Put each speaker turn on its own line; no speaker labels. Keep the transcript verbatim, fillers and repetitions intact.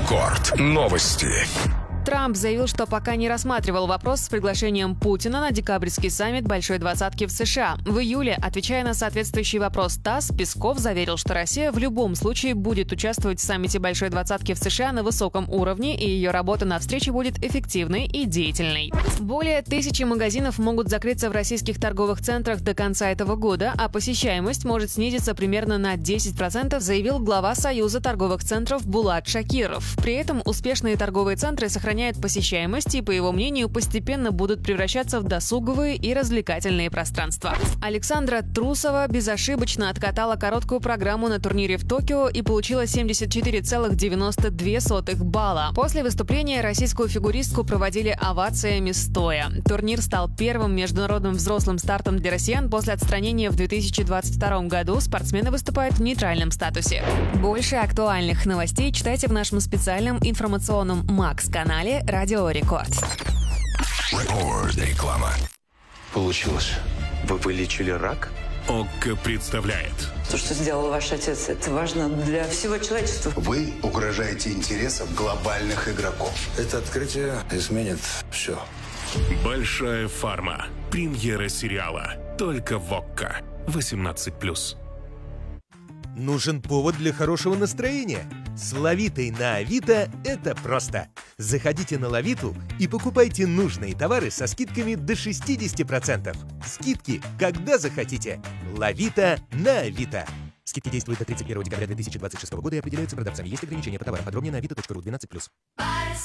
Рекорд. Новости.
Трамп заявил, что пока не рассматривал вопрос с приглашением Путина на декабрьский саммит Большой двадцатки в США. В июле, отвечая на соответствующий вопрос ТАСС, Песков заверил, что Россия в любом случае будет участвовать в саммите Большой двадцатки в США на высоком уровне, и ее работа на встрече будет эффективной и деятельной. Более тысячи магазинов могут закрыться в российских торговых центрах до конца этого года, а посещаемость может снизиться примерно на десять процентов, заявил глава Союза торговых центров Булат Шакиров. При этом успешные торговые центры сохраняют посещаемость и, по его мнению, постепенно будут превращаться в досуговые и развлекательные пространства. Александра Трусова безошибочно откатала короткую программу на турнире в Токио и получила семьдесят четыре целых девяносто две сотых балла. После выступления российскую фигуристку проводили овациями стоя. Турнир стал первым международным взрослым стартом для россиян после отстранения в две тысячи двадцать втором году. Спортсмены выступают в нейтральном статусе. Больше актуальных новостей читайте в нашем специальном информационном Макс-канале Радио Рекорд.
Рекорд. Реклама.
Получилось. Вы вылечили рак?
ОККО представляет.
То, что сделал ваш отец, это важно для всего человечества.
Вы угрожаете интересам глобальных игроков.
Это открытие изменит все.
Большая фарма. Премьера сериала. Только в ОККО. восемнадцать плюс.
Нужен повод для хорошего настроения? С Лавитой на Авито это просто. Заходите на Лавиту и покупайте нужные товары со скидками до шестьдесят процентов. Скидки, когда захотите. Лавита на Авито. Скидки действуют до тридцать первого декабря две тысячи двадцать шестого года и определяются продавцами. Есть ограничения по товарам. Подробнее на авито точка ру. двенадцать плюс.